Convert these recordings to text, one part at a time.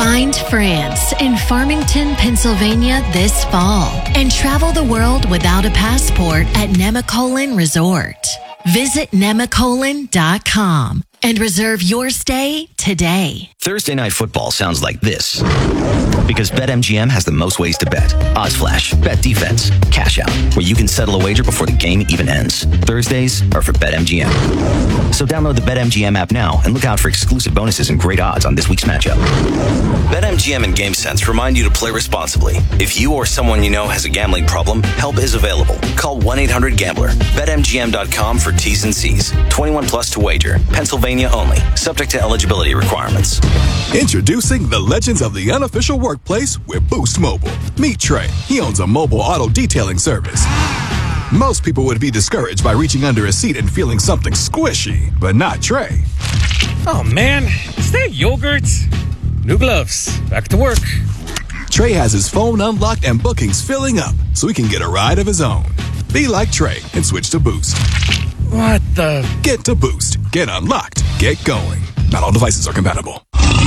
Find France in Farmington, Pennsylvania this fall and travel the world without a passport at Nemacolin Resort. Visit Nemacolin.com and reserve your stay today. Thursday Night Football sounds like this because BetMGM has the most ways to bet. Odds Flash, Bet Defense, Cash Out, where you can settle a wager before the game even ends. Thursdays are for BetMGM. So download the BetMGM app now and look out for exclusive bonuses and great odds on this week's matchup. BetMGM and GameSense remind you to play responsibly. If you or someone you know has a gambling problem, help is available. Call 1-800-GAMBLER. BetMGM.com for T's and C's. 21 plus to wager. Pennsylvania only. Subject to eligibility requirements. Introducing the legends of the unofficial workplace with Boost Mobile. Meet Trey. He owns a mobile auto detailing service. Most people would be discouraged by reaching under a seat and feeling something squishy, but not Trey. Oh man, is that yogurt? New gloves. Back to work. Trey has his phone unlocked and bookings filling up so he can get a ride of his own. Be like Trey and switch to Boost. What the? Get to Boost. Get unlocked. Get going. Not all devices are compatible.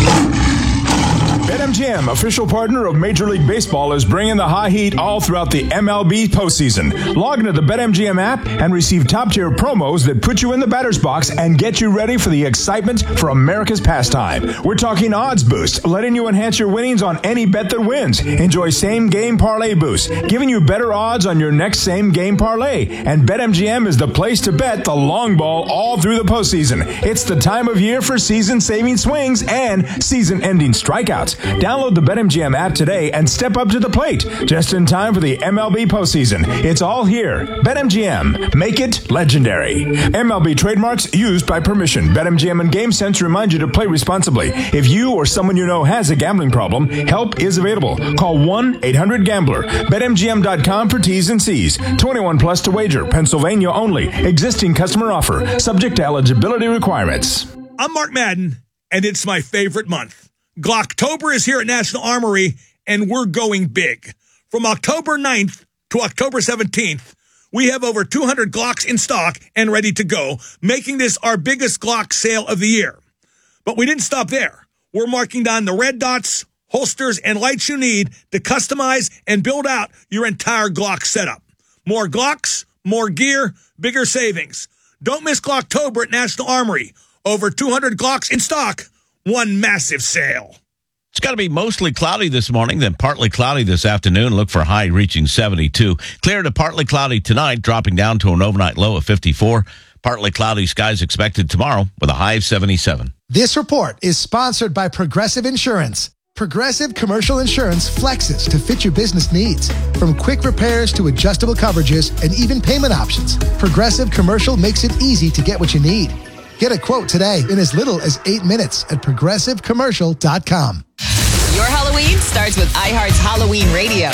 BetMGM, official partner of Major League Baseball, is bringing the high heat all throughout the MLB postseason. Log into the BetMGM app and receive top-tier promos that put you in the batter's box and get you ready for the excitement for America's pastime. We're talking Odds Boost, letting you enhance your winnings on any bet that wins. Enjoy same-game parlay boost, giving you better odds on your next same-game parlay. And BetMGM is the place to bet the long ball all through the postseason. It's the time of year for season-saving swings and season-ending strikeouts. Download the BetMGM app today and step up to the plate just in time for the MLB postseason. It's all here. BetMGM. Make it legendary. MLB trademarks used by permission. BetMGM and GameSense remind you to play responsibly. If you or someone you know has a gambling problem, help is available. Call 1-800-GAMBLER. BetMGM.com for T's and C's. 21 plus to wager. Pennsylvania only. Existing customer offer. Subject to eligibility requirements. I'm Mark Madden, and it's my favorite month. Glocktober is here at National Armory, and we're going big. From October 9th to October 17th, we have over 200 Glocks in stock and ready to go, making this our biggest Glock sale of the year. But we didn't stop there. We're marking down the red dots, holsters, and lights you need to customize and build out your entire Glock setup. More Glocks, more gear, bigger savings. Don't miss Glocktober at National Armory. Over 200 Glocks in stock. One massive sale. It's got to be mostly cloudy this morning, then partly cloudy this afternoon. Look for a high reaching 72. Clear to partly cloudy tonight, dropping down to an overnight low of 54. Partly cloudy skies expected tomorrow with a high of 77. This report is sponsored by Progressive Insurance. Progressive Commercial Insurance flexes to fit your business needs. From quick repairs to adjustable coverages and even payment options, Progressive Commercial makes it easy to get what you need. Get a quote today in as little as 8 minutes at ProgressiveCommercial.com. Your Halloween starts with iHeart's Halloween Radio.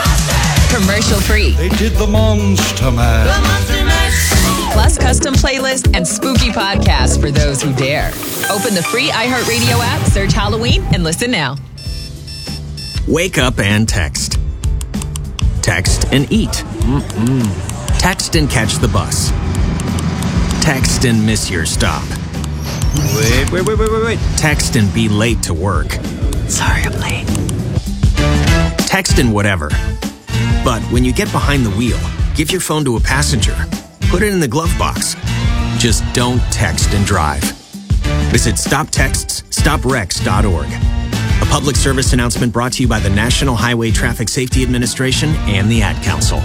Commercial free. They did the Monster Mash. Plus custom playlists and spooky podcasts for those who dare. Open the free iHeartRadio app, search Halloween, and listen now. Wake up and text. Text and eat. Text and catch the bus. Text and miss your stop. Wait. Text and be late to work. Sorry, I'm late. Text and whatever. But when you get behind the wheel, give your phone to a passenger. Put it in the glove box. Just don't text and drive. Visit StopTextsStopWrecks.org. A public service announcement brought to you by the National Highway Traffic Safety Administration and the Ad Council.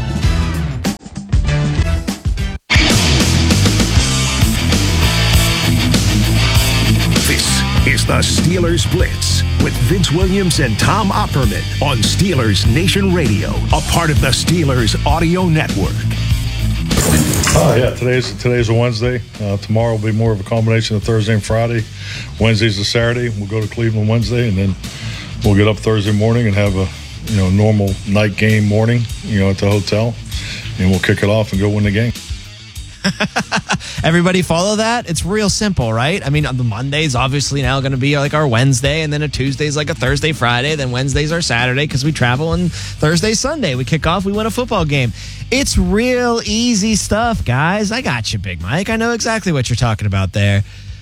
Is the Steelers Blitz with Vince Williams and Tom Opperman on Steelers Nation Radio, a part of the Steelers Audio Network. Yeah, today's a Wednesday. Tomorrow will be more of a combination of Thursday and Friday. Wednesday's a Saturday. We'll go to Cleveland Wednesday, and then we'll get up Thursday morning and have a normal night game morning at the hotel, and we'll kick it off and go win the game. Everybody follow that? It's real simple, right? I mean, the Monday's obviously now going to be like our Wednesday, and then a Tuesday's like a Thursday, Friday, then Wednesday's our Saturday because we travel, and Thursday, Sunday, we kick off, we win a football game. It's real easy stuff, guys. I got you, Big Mike. I know exactly what you're talking about there.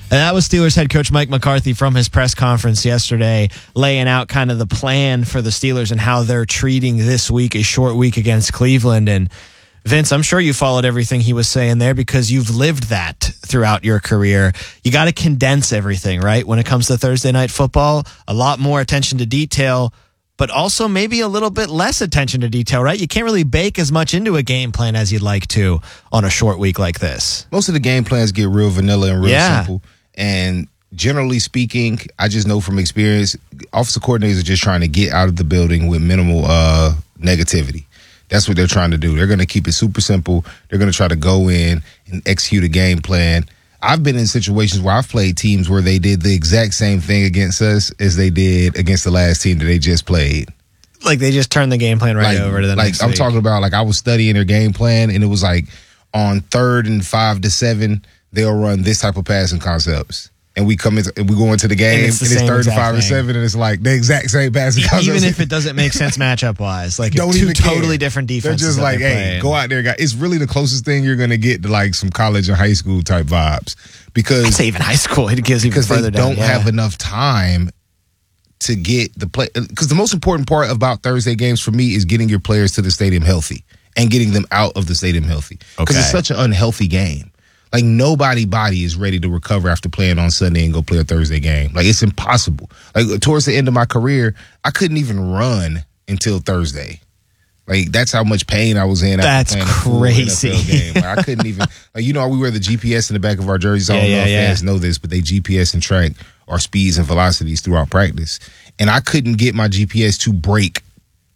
And that was Steelers head coach Mike McCarthy from his press conference yesterday, laying out kind of the plan for the Steelers and how they're treating this week, a short week against Cleveland. And Vince, I'm sure you followed everything he was saying there because you've lived that throughout your career. You got to condense everything, right? When it comes to Thursday night football, a lot more attention to detail, but also maybe a little bit less attention to detail, right? You can't really bake as much into a game plan as you'd like to on a short week like this. Most of the game plans get real vanilla and real simple. And generally speaking, I just know from experience, offensive coordinators are just trying to get out of the building with minimal negativity. That's what they're trying to do. They're going to keep it super simple. They're going to try to go in and execute a game plan. I've been in situations where I've played teams where they did the exact same thing against us as they did against the last team that they just played. Like they just turned the game plan right over to the next week. I'm talking about, like, I was studying their game plan, and it was like on 3rd and 5 to 7, they'll run this type of passing concepts. And we come in and we go into the game, and it's 3rd and 5 and 7, and it's like the exact same passing concepts. Even if it doesn't make sense matchup wise, like don't two even totally different defenses. They're just like, hey, go out there, guys. It's really the closest thing you're going to get to like some college or high school type vibes, because I'd say even high school, it gives even further down. Because they don't have enough time to get the play. Because the most important part about Thursday games for me is getting your players to the stadium healthy and getting them out of the stadium healthy. Because it's such an unhealthy game. Like, nobody body is ready to recover after playing on Sunday and go play a Thursday game. Like, it's impossible. Like, towards the end of my career, I couldn't even run until Thursday. Like, that's how much pain I was in after playing a full NFL game. Like, I couldn't even, like, you know, we wear the GPS in the back of our jerseys. I don't know if fans know this, but they GPS and track our speeds and velocities throughout practice. And I couldn't get my GPS to break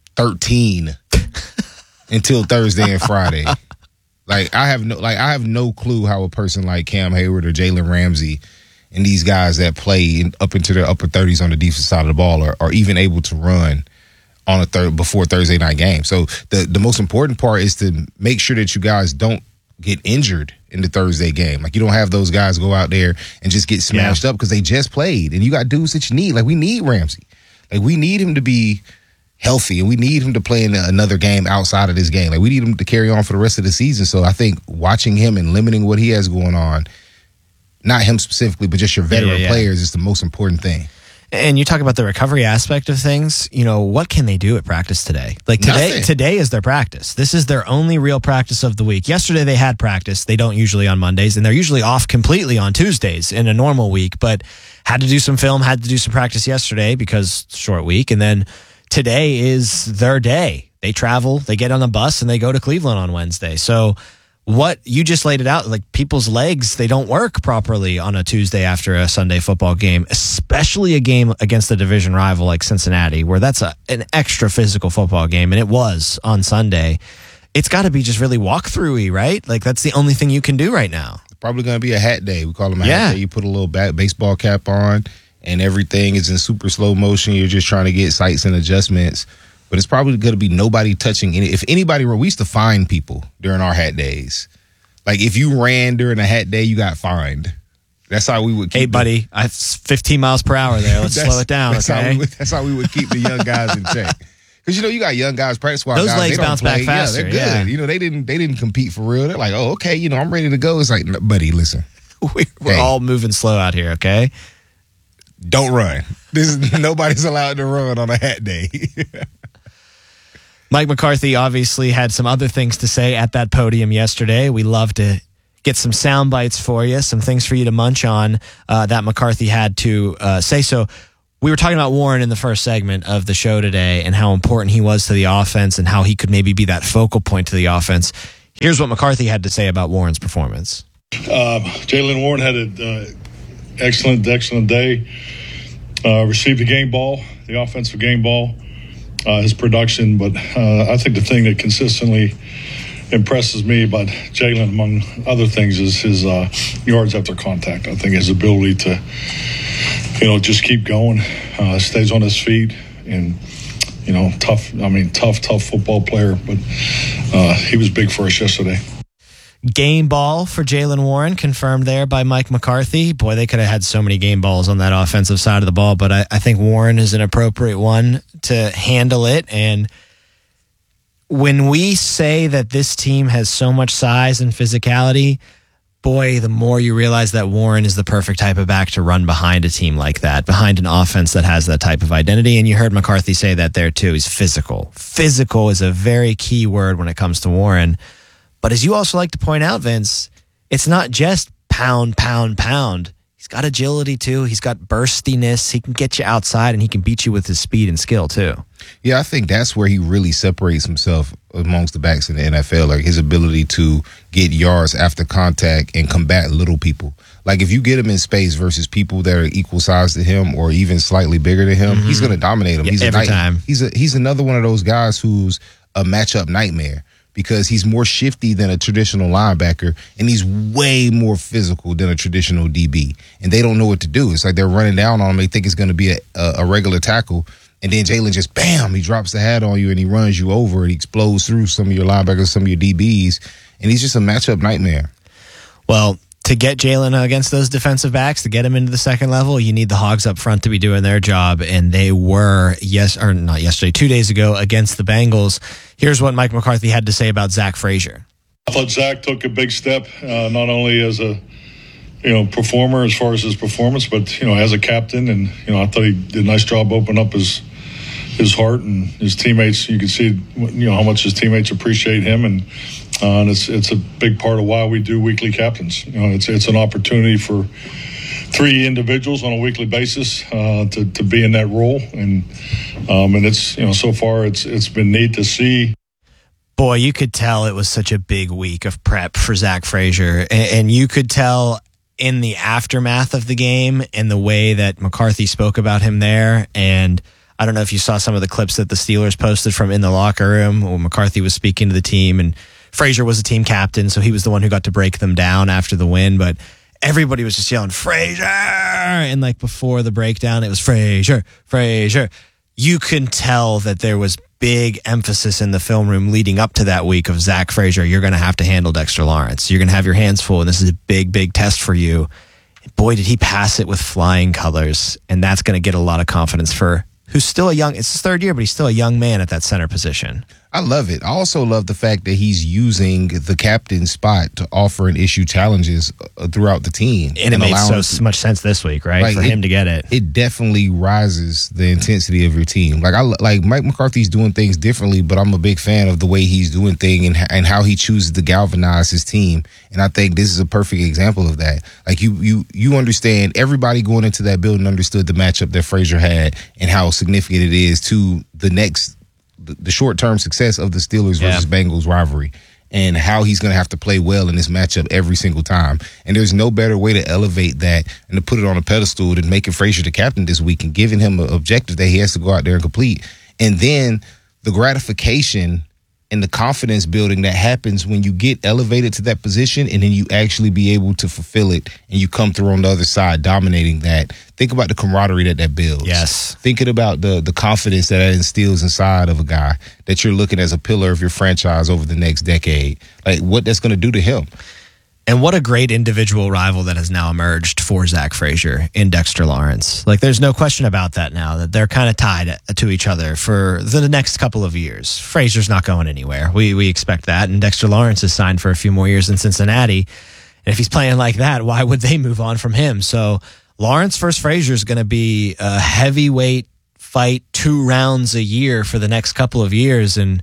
13 until Thursday and Friday. Like, I have no clue how a person like Cam Hayward or Jalen Ramsey and these guys that play up into their upper 30s on the defensive side of the ball are even able to run on before Thursday night game. So the most important part is to make sure that you guys don't get injured in the Thursday game. Like, you don't have those guys go out there and just get smashed up because they just played. And you got dudes that you need. Like, we need Ramsey. Like, we need him to be healthy, and we need him to play in another game outside of this game. Like, we need him to carry on for the rest of the season. So I think watching him and limiting what he has going on, not him specifically, but just your veteran players, is the most important thing. And you talk about the recovery aspect of things. You know, what can they do at practice today? Like, today is their practice. This is their only real practice of the week. Yesterday they had practice. They don't usually on Mondays, and they're usually off completely on Tuesdays in a normal week, but had to do some film, had to do some practice yesterday because short week, and then today is their day. They travel, they get on a bus, and they go to Cleveland on Wednesday. So what you just laid it out, like, people's legs, they don't work properly on a Tuesday after a Sunday football game, especially a game against a division rival like Cincinnati, where that's an extra physical football game, and it was on Sunday. It's got to be just really walkthrough-y, right? Like, that's the only thing you can do right now. It's probably going to be a hat day. We call them a hat day. You put a little baseball cap on, and everything is in super slow motion. You're just trying to get sights and adjustments. But it's probably going to be nobody touching any. If anybody were, we used to fine people during our hat days. Like, if you ran during a hat day, you got fined. That's how we would keep. Hey, buddy, I have 15 miles per hour there. Let's slow it down, okay? That's how we would keep the young guys in check. Because, you know, you got young guys, practice squad those guys. Legs bounce back faster. Yeah, they're good. You know, they didn't compete for real. They're like, oh, okay, you know, I'm ready to go. It's like, buddy, listen. We're all moving slow out here, okay? Don't run. Nobody's allowed to run on a hat day. Mike McCarthy obviously had some other things to say at that podium yesterday. We love to get some sound bites for you, some things for you to munch on that McCarthy had to say. So we were talking about Warren in the first segment of the show today and how important he was to the offense and how he could maybe be that focal point to the offense. Here's what McCarthy had to say about Warren's performance. Jaylen Warren had an excellent day. Received the game ball, the offensive game ball, his production. But I think the thing that consistently impresses me about Jaylen, among other things, is his yards after contact. I think his ability to, just keep going, stays on his feet, and, tough football player. But he was big for us yesterday. Game ball for Jaylen Warren, confirmed there by Mike McCarthy. Boy, they could have had so many game balls on that offensive side of the ball, but I think Warren is an appropriate one to handle it. And when we say that this team has so much size and physicality, boy, the more you realize that Warren is the perfect type of back to run behind a team like that, behind an offense that has that type of identity. And you heard McCarthy say that there too. He's physical. Physical is a very key word when it comes to Warren. But as you also like to point out, Vince, it's not just pound, pound, pound. He's got agility too. He's got burstiness. He can get you outside and he can beat you with his speed and skill too. Yeah, I think that's where he really separates himself amongst the backs in the NFL. Like his ability to get yards after contact and combat little people. Like if you get him in space versus people that are equal size to him or even slightly bigger than him, he's going to dominate him. Yeah, every time. He's another one of those guys who's a matchup nightmare, because he's more shifty than a traditional linebacker, and he's way more physical than a traditional DB. And they don't know what to do. It's like they're running down on him. They think it's going to be a regular tackle, and then Jalen just, bam, he drops the hat on you, and he runs you over, and he explodes through some of your linebackers, some of your DBs, and he's just a matchup nightmare. Well, to get Jalen against those defensive backs, to get him into the second level, you need the Hogs up front to be doing their job, and they were, 2 days ago against the Bengals. Here's what Mike McCarthy had to say about Zach Frazier. I thought Zach took a big step, not only as a performer as far as his performance, but as a captain, and I thought he did a nice job opening up his heart and his teammates. You can see how much his teammates appreciate him, and it's a big part of why we do weekly captains. It's an opportunity for 3 individuals on a weekly basis to be in that role, and it's so far it's been neat to see. Boy, you could tell it was such a big week of prep for Zach Frazier, and you could tell in the aftermath of the game and the way that McCarthy spoke about him there. And I don't know if you saw some of the clips that the Steelers posted from in the locker room when McCarthy was speaking to the team, and Frazier was the team captain, so he was the one who got to break them down after the win. But everybody was just yelling, Frazier! And like before the breakdown, it was Frazier, Frazier. You can tell that there was big emphasis in the film room leading up to that week of Zach Frazier. You're going to have to handle Dexter Lawrence. You're going to have your hands full, and this is a big, big test for you. And boy, did he pass it with flying colors, and that's going to get a lot of confidence for who's still it's his 3rd year, but he's still a young man at that center position. I love it. I also love the fact that he's using the captain spot to offer and issue challenges throughout the team. And it made so much sense this week, right? Like for him to get it. It definitely rises the intensity of your team. Like Mike McCarthy's doing things differently, but I'm a big fan of the way he's doing things and how he chooses to galvanize his team. And I think this is a perfect example of that. Like you understand, everybody going into that building understood the matchup that Frazier had and how significant it is to the short-term success of the Steelers versus Bengals rivalry, and how he's going to have to play well in this matchup every single time. And there's no better way to elevate that and to put it on a pedestal than making Frazier the captain this week and giving him an objective that he has to go out there and complete. And then the gratification and the confidence building that happens when you get elevated to that position and then you actually be able to fulfill it and you come through on the other side dominating that. Think about the camaraderie that builds. Yes. Thinking about the confidence that instills inside of a guy that you're looking as a pillar of your franchise over the next decade. Like what that's going to do to him. And what a great individual rival that has now emerged for Zach Frazier in Dexter Lawrence. Like, there's no question about that now, that they're kind of tied to each other for the next couple of years. Frazier's not going anywhere. We expect that. And Dexter Lawrence is signed for a few more years in Cincinnati. And if he's playing like that, why would they move on from him? So Lawrence versus Frazier is going to be a heavyweight fight 2 rounds a year for the next couple of years. And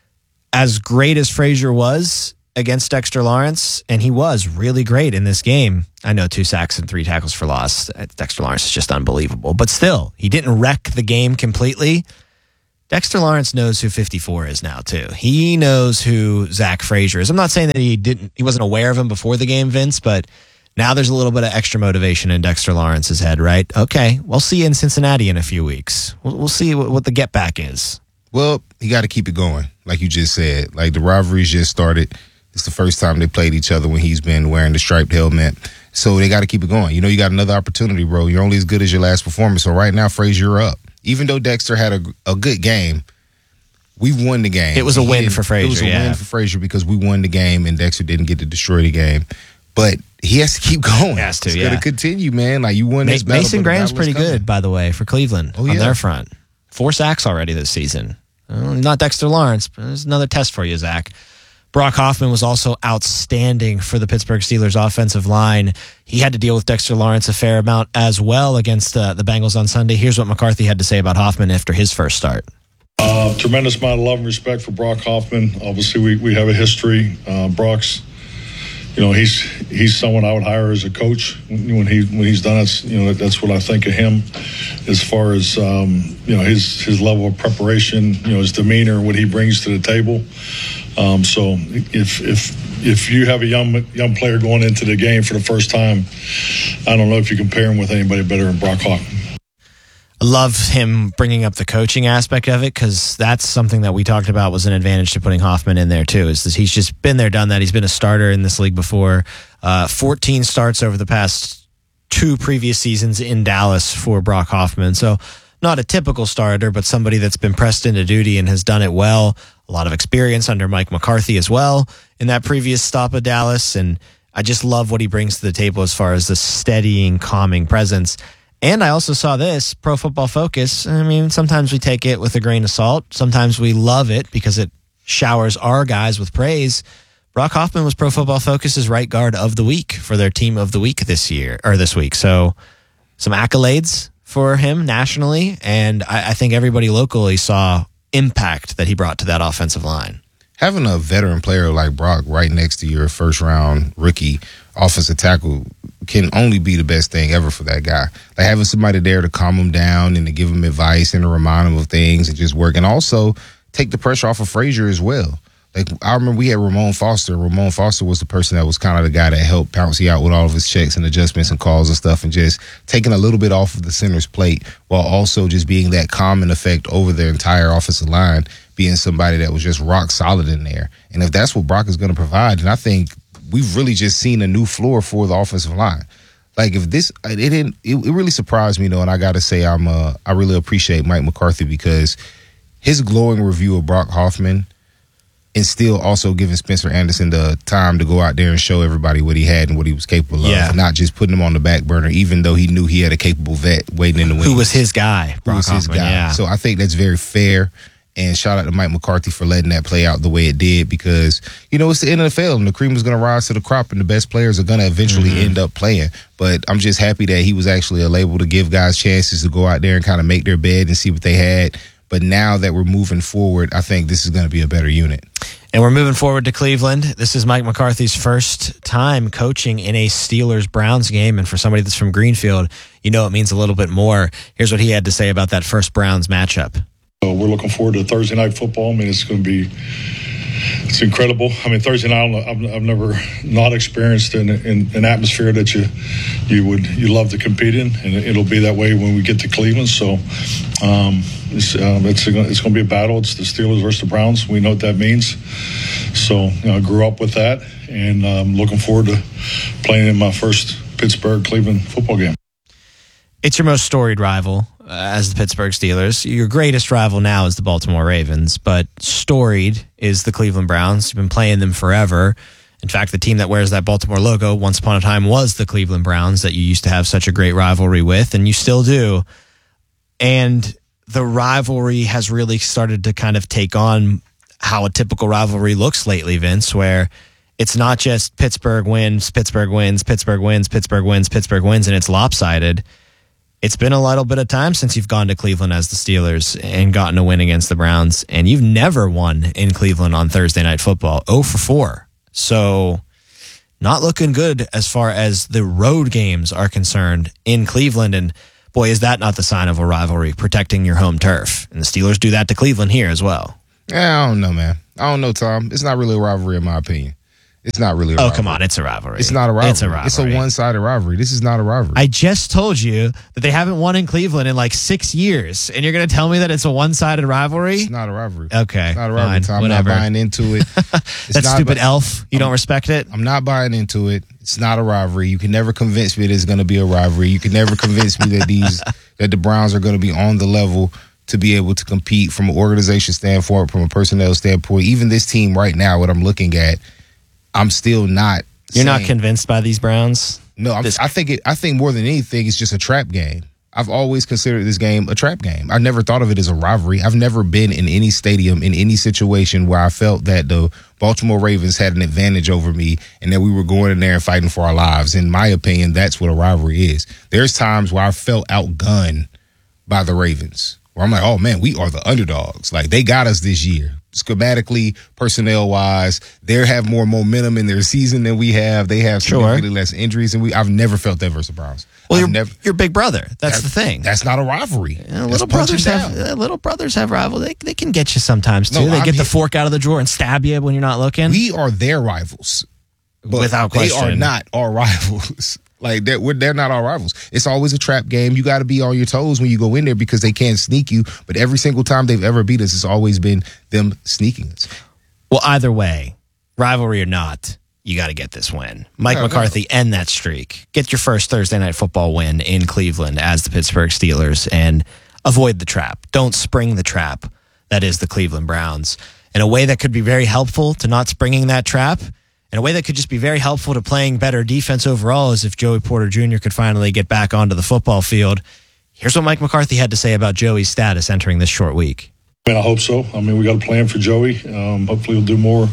as great as Frazier was against Dexter Lawrence, and he was really great in this game. I know 2 sacks and 3 tackles for loss. Dexter Lawrence is just unbelievable. But still, he didn't wreck the game completely. Dexter Lawrence knows who 54 is now, too. He knows who Zach Frazier is. I'm not saying that he wasn't aware of him before the game, Vince, but now there's a little bit of extra motivation in Dexter Lawrence's head, right? Okay, we'll see you in Cincinnati in a few weeks. We'll see what the get back is. Well, you got to keep it going, like you just said. Like, the rivalry's just started. It's the first time they played each other when he's been wearing the striped helmet. So they got to keep it going. You got another opportunity, bro. You're only as good as your last performance. So right now, Frazier, you're up. Even though Dexter had a good game, we've won the game. It was a win for Frazier. It was a win for Frazier because we won the game and Dexter didn't get to destroy the game. But he has to keep going. He has to, It's going to continue, man. Like, you won this battle. Mason Graham's pretty good, by the way, for Cleveland on their front. 4 sacks already this season. Not Dexter Lawrence, but there's another test for you, Zach. Brock Hoffman was also outstanding for the Pittsburgh Steelers offensive line. He had to deal with Dexter Lawrence a fair amount as well against the Bengals on Sunday. Here's what McCarthy had to say about Hoffman after his first start. Tremendous amount of love and respect for Brock Hoffman. Obviously, we have a history. Brock's, he's someone I would hire as a coach when he's done it. That's what I think of him, as far as his level of preparation, his demeanor, what he brings to the table. So if you have a young player going into the game for the first time, I don't know if you compare him with anybody better than Brock Hoffman. I love him bringing up the coaching aspect of it, because that's something that we talked about was an advantage to putting Hoffman in there too, is that he's just been there, done that. He's been a starter in this league before. 14 starts over the past 2 previous seasons in Dallas for Brock Hoffman. So not a typical starter, but somebody that's been pressed into duty and has done it well. A lot of experience under Mike McCarthy as well in that previous stop of Dallas. And I just love what he brings to the table as far as the steadying, calming presence. And I also saw this, Pro Football Focus. I mean, sometimes we take it with a grain of salt. Sometimes we love it because it showers our guys with praise. Brock Hoffman was Pro Football Focus's right guard of the week for their team of the week this week. So some accolades for him nationally. And I think everybody locally saw impact that he brought to that offensive line. Having a veteran player like Brock right next to your first-round rookie offensive tackle can only be the best thing ever for that guy. Like having somebody there to calm him down and to give him advice and to remind him of things and just work. And also take the pressure off of Frazier as well. Like I remember we had Ramon Foster. Ramon Foster was the person that was kind of the guy that helped Pouncey out with all of his checks and adjustments and calls and stuff, and just taking a little bit off of the center's plate while also just being that calming effect over their entire offensive line, being somebody that was just rock solid in there. And if that's what Brock is going to provide, then I think we've really just seen a new floor for the offensive line. Like if this, it really surprised me though, and I got to say I really appreciate Mike McCarthy because his glowing review of Brock Hoffman and still also giving Spencer Anderson the time to go out there and show everybody what he had and what he was capable of, and not just putting him on the back burner, even though he knew he had a capable vet waiting in the wings. Who was his guy, Brock Who was his Hoffman, guy. yeah. So I think that's very fair. And shout out to Mike McCarthy for letting that play out the way it did because, it's the NFL and the cream is going to rise to the crop and the best players are going to eventually end up playing. But I'm just happy that he was actually able to give guys chances to go out there and kind of make their bed and see what they had. But now that we're moving forward, I think this is going to be a better unit. And we're moving forward to Cleveland. This is Mike McCarthy's first time coaching in a Steelers-Browns game. And for somebody that's from Greenfield, it means a little bit more. Here's what he had to say about that first Browns matchup. We're looking forward to Thursday night football. I mean, it's it's incredible. I mean, Thursday night, I've never not experienced an atmosphere that you love to compete in, and it'll be that way when we get to Cleveland. So it's going to be a battle. It's the Steelers versus the Browns. We know what that means. So I grew up with that, and I'm looking forward to playing in my first Pittsburgh-Cleveland football game. It's your most storied rival as the Pittsburgh Steelers. Your greatest rival now is the Baltimore Ravens, but storied is the Cleveland Browns. You've been playing them forever. In fact, the team that wears that Baltimore logo once upon a time was the Cleveland Browns that you used to have such a great rivalry with, and you still do. And the rivalry has really started to kind of take on how a typical rivalry looks lately, Vince, where it's not just Pittsburgh wins, Pittsburgh wins, Pittsburgh wins, Pittsburgh wins, Pittsburgh wins, and it's lopsided. It's been a little bit of time since you've gone to Cleveland as the Steelers and gotten a win against the Browns, and you've never won in Cleveland on Thursday Night Football, 0-4. So not looking good as far as the road games are concerned in Cleveland, and boy, is that not the sign of a rivalry, protecting your home turf. And the Steelers do that to Cleveland here as well. Yeah, I don't know, man. I don't know, Tom. It's not really a rivalry in my opinion. It's not really a rivalry. Oh, come on. It's a rivalry. It's not a rivalry. It's a rivalry. It's a one-sided rivalry. This is not a rivalry. I just told you that they haven't won in Cleveland in like 6 years, and you're going to tell me that it's a one-sided rivalry? It's not a rivalry. Okay. It's not a rivalry, Tom. Whatever. I'm not buying into it. That stupid elf. You don't respect it? I'm not buying into it. It's not a rivalry. You can never convince me that it's going to be a rivalry. You can never convince me that that the Browns are going to be on the level to be able to compete from an organization standpoint, from a personnel standpoint. Even this team right now, what I'm looking at, I'm still not. You're not convinced by these Browns? No, I think more than anything, it's just a trap game. I've always considered this game a trap game. I never thought of it as a rivalry. I've never been in any stadium in any situation where I felt that the Baltimore Ravens had an advantage over me and that we were going in there and fighting for our lives. In my opinion, that's what a rivalry is. There's times where I felt outgunned by the Ravens, where I'm like, oh man, we are the underdogs. Like, they got us this year. Schematically, personnel-wise, they have more momentum in their season than we have. They have significantly less injuries, and I've never felt that versus the Browns. Well, you're big brother. That's the thing. That's not a rivalry. Little brothers have rival. They can get you sometimes too. They get the fork out of the drawer and stab you when you're not looking. We are their rivals, but without question. They are not our rivals. Like, they're not our rivals. It's always a trap game. You got to be on your toes when you go in there because they can't sneak you. But every single time they've ever beat us, it's always been them sneaking us. Well, either way, rivalry or not, you got to get this win. Mike McCarthy, end that streak. Get your first Thursday Night Football win in Cleveland as the Pittsburgh Steelers and avoid the trap. Don't spring the trap that is the Cleveland Browns. In a way that could be very helpful to not springing that trap, in a way that could just be very helpful to playing better defense overall, is if Joey Porter Jr. could finally get back onto the football field. Here's what Mike McCarthy had to say about Joey's status entering this short week. I mean, I hope so. I mean, we got a plan for Joey. Hopefully he'll do more,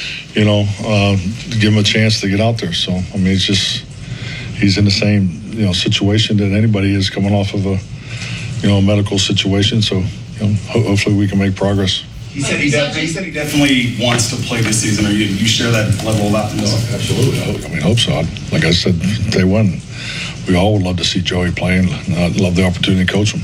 to give him a chance to get out there. So, I mean, it's just he's in the same, situation that anybody is coming off of a, medical situation. So, hopefully we can make progress. He said he definitely wants to play this season. Or you share that level of optimism? No, absolutely. I hope so. Like I said, day one, we all would love to see Joey play, and I'd love the opportunity to coach him.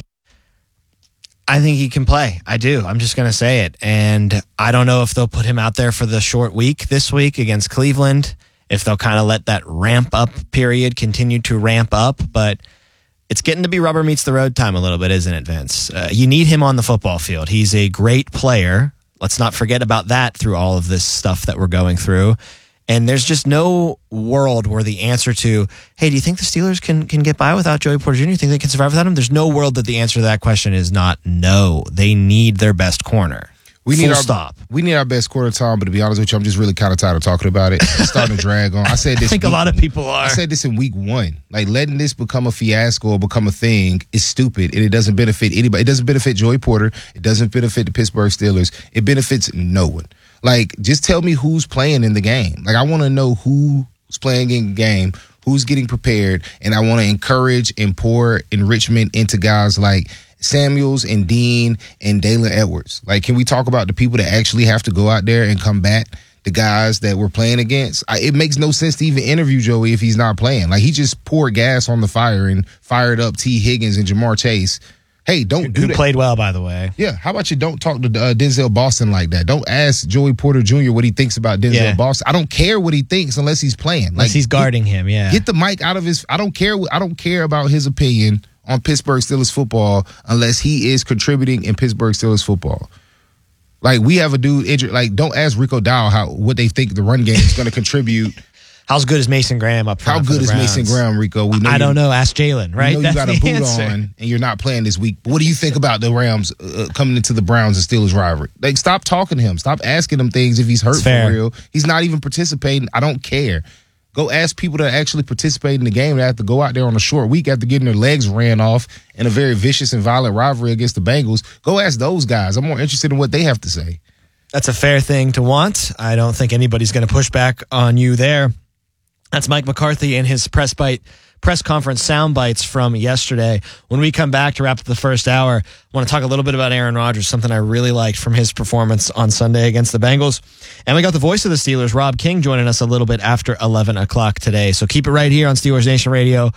I think he can play. I do. I'm just going to say it. And I don't know if they'll put him out there for the short week this week against Cleveland, if they'll kind of let that ramp up period continue to ramp up. But it's getting to be rubber meets the road time a little bit, isn't it, Vince? You need him on the football field. He's a great player. Let's not forget about that through all of this stuff that we're going through. And there's just no world where the answer to, hey, do you think the Steelers can get by without Joey Porter Jr.? Do you think they can survive without him? There's no world that the answer to that question is not no. They need their best corner. We need our best corner, Tom, but to be honest with you, I'm just really kind of tired of talking about it. It's starting to drag on. I said this. I think a lot of people are. I said this in week 1. Like, letting this become a fiasco or become a thing is stupid, and it doesn't benefit anybody. It doesn't benefit Joey Porter. It doesn't benefit the Pittsburgh Steelers. It benefits no one. Like, just tell me who's playing in the game. Like, I want to know who's playing in the game, who's getting prepared, and I want to encourage and pour enrichment into guys like Samuels and Dean and Dalen Edwards. Like, can we talk about the people that actually have to go out there and combat the guys that we're playing against? It makes no sense to even interview Joey if he's not playing. Like, he just poured gas on the fire and fired up T. Higgins and Jamar Chase. Hey, don't do that. Who played well, by the way. Yeah, how about you don't talk to Denzel Boston like that? Don't ask Joey Porter Jr. what he thinks about Denzel Boston. I don't care what he thinks unless he's playing. Unless he's guarding him, yeah. Get the mic out of his... I don't care about his opinion on Pittsburgh Steelers football unless he is contributing in Pittsburgh Steelers football. Like, we have a dude injured. Like, don't ask Rico Dowell what they think the run game is going to contribute. How good is Mason Graham up front? How good is Mason Graham, Rico? I don't know. Ask Jalen, right? You know, you got a boot on and you're not playing this week. But what do you think about the Rams coming into the Browns and Steelers rivalry? Like, stop talking to him. Stop asking him things if he's hurt for real. He's not even participating. I don't care. Go ask people that actually participate in the game that have to go out there on a short week after getting their legs ran off in a very vicious and violent rivalry against the Bengals. Go ask those guys. I'm more interested in what they have to say. That's a fair thing to want. I don't think anybody's going to push back on you there. That's Mike McCarthy and his press conference sound bites from yesterday. When we come back to wrap up the first hour, I want to talk a little bit about Aaron Rodgers, something I really liked from his performance on Sunday against the Bengals. And we got the voice of the Steelers, Rob King, joining us a little bit after 11 o'clock today. So keep it right here on Steelers Nation Radio,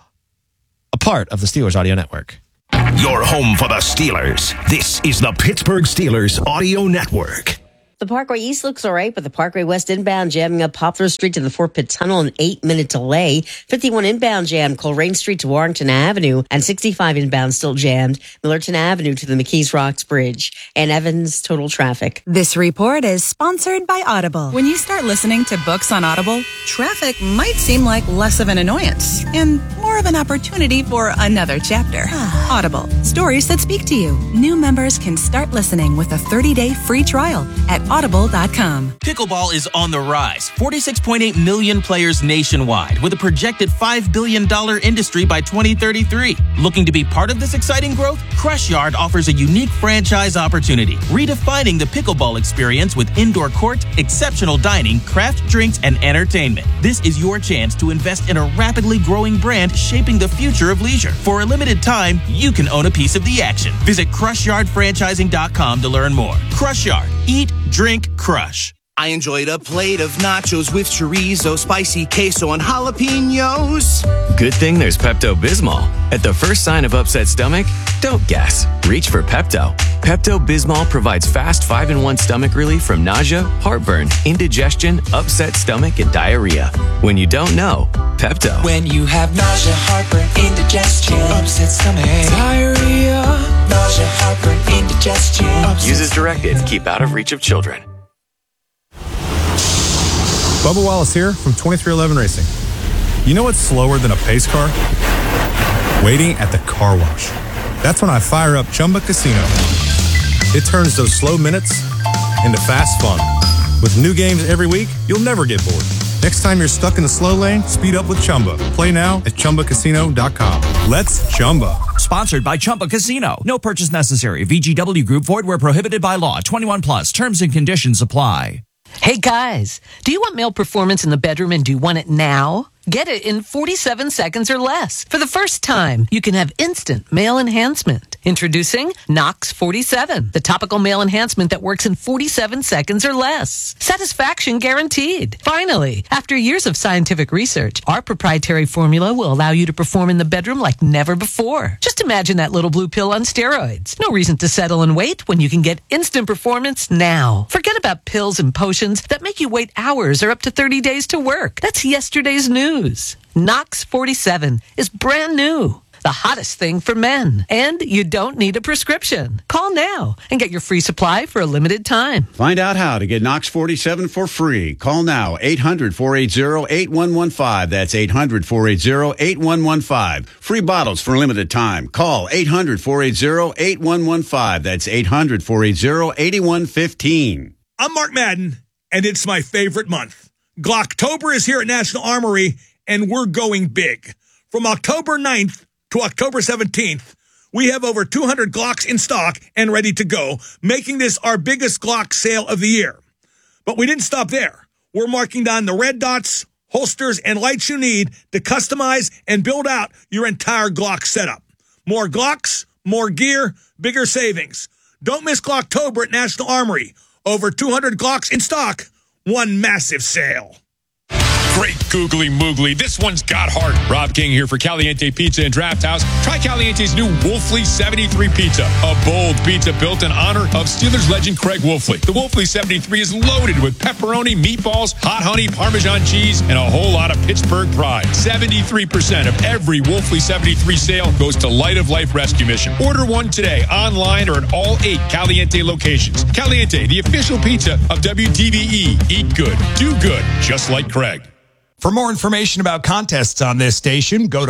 a part of the Steelers Audio Network. Your home for the Steelers. This is the Pittsburgh Steelers Audio Network. The Parkway East looks all right, but the Parkway West inbound jamming up Poplar Street to the Fort Pitt Tunnel, an 8-minute delay. 51 inbound jam, Coleraine Street to Warrington Avenue, and 65 inbound still jammed, Millerton Avenue to the McKees Rocks Bridge, and Evans total traffic. This report is sponsored by Audible. When you start listening to books on Audible, traffic might seem like less of an annoyance and more more of an opportunity for another chapter. Audible, stories that speak to you. New members can start listening with a 30-day free trial at audible.com. Pickleball is on the rise. 46.8 million players nationwide with a projected $5 billion industry by 2033. Looking to be part of this exciting growth? Crush Yard offers a unique franchise opportunity, redefining the pickleball experience with indoor court, exceptional dining, craft drinks, and entertainment. This is your chance to invest in a rapidly growing brand shaping the future of leisure. For a limited time, you can own a piece of the action. Visit CrushYardFranchising.com to learn more. Crush Yard. Eat, drink, crush. I enjoyed a plate of nachos with chorizo, spicy queso, and jalapenos. Good thing there's Pepto-Bismol. At the first sign of upset stomach, don't guess. Reach for Pepto. Pepto-Bismol provides fast 5-in-1 stomach relief from nausea, heartburn, indigestion, upset stomach, and diarrhea. When you don't know, Pepto. When you have nausea, heartburn, indigestion, upset stomach, diarrhea, nausea, heartburn, indigestion. Use as directed. Keep out of reach of children. Bubba Wallace here from 2311 Racing. You know what's slower than a pace car? Waiting at the car wash. That's when I fire up Chumba Casino. It turns those slow minutes into fast fun. With new games every week, you'll never get bored. Next time you're stuck in the slow lane, speed up with Chumba. Play now at ChumbaCasino.com. Let's Chumba. Sponsored by Chumba Casino. No purchase necessary. VGW Group. Void where prohibited by law. 21 plus. Terms and conditions apply. Hey guys, do you want male performance in the bedroom and do you want it now? Get it in 47 seconds or less. For the first time, you can have instant male enhancement. Introducing Knox 47, the topical male enhancement that works in 47 seconds or less. Satisfaction guaranteed. Finally, after years of scientific research, our proprietary formula will allow you to perform in the bedroom like never before. Just imagine that little blue pill on steroids. No reason to settle and wait when you can get instant performance now. Forget about pills and potions that make you wait hours or up to 30 days to work. That's yesterday's news. Knox 47 is brand new. The hottest thing for men. And you don't need a prescription. Call now and get your free supply for a limited time. Find out how to get Knox 47 for free. Call now, 800-480-8115. That's 800-480-8115. Free bottles for a limited time. Call 800-480-8115. That's 800-480-8115. I'm Mark Madden, and it's my favorite month. Glocktober is here at National Armory, and we're going big. From October 9th to October 17th, we have over 200 Glocks in stock and ready to go, making this our biggest Glock sale of the year. But we didn't stop there. We're marking down the red dots, holsters, and lights you need to customize and build out your entire Glock setup. More Glocks, more gear, bigger savings. Don't miss Glocktober at National Armory. Over 200 Glocks in stock, one massive sale. Great googly moogly. This one's got heart. Rob King here for Caliente Pizza and Draft House. Try Caliente's new Wolfley 73 Pizza, a bold pizza built in honor of Steelers legend Craig Wolfley. The Wolfley 73 is loaded with pepperoni, meatballs, hot honey, Parmesan cheese, and a whole lot of Pittsburgh pride. 73% of every Wolfley 73 sale goes to Light of Life Rescue Mission. Order one today, online or at all 8 Caliente locations. Caliente, the official pizza of WDVE. Eat good, do good, just like Craig. For more information about contests on this station, go to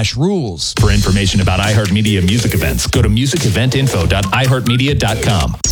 foxsportspgh.com/rules. For information about iHeartMedia music events, go to musiceventinfo.iheartmedia.com.